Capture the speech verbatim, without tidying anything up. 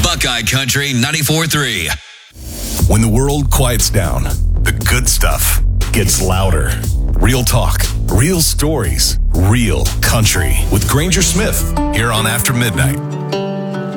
Buckeye Country ninety-four point three. When the world quiets down, the good stuff gets louder. Real talk, real stories, real country with Granger Smith here on After Midnight.